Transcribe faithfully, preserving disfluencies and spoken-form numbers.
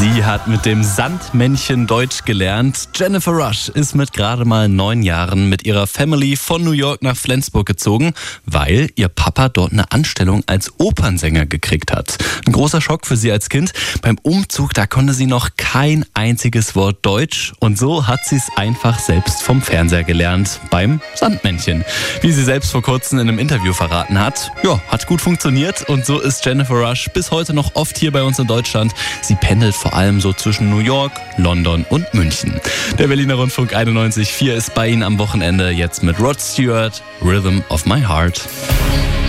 Sie hat mit dem Sandmännchen Deutsch gelernt. Jennifer Rush ist mit gerade mal neun Jahren mit ihrer Family von New York nach Flensburg gezogen, weil ihr Papa dort eine Anstellung als Opernsänger gekriegt hat. Ein großer Schock für sie als Kind. Beim Umzug, da konnte sie noch kein einziges Wort Deutsch und so hat sie es einfach selbst vom Fernseher gelernt, beim Sandmännchen. Wie sie selbst vor kurzem in einem Interview verraten hat, ja, hat gut funktioniert und so ist Jennifer Rush bis heute noch oft hier bei uns in Deutschland. Sie pendelt vor allem so zwischen New York, London und München. Der Berliner Rundfunk einundneunzig Komma vier ist bei Ihnen am Wochenende jetzt mit Rod Stewart, Rhythm of My Heart.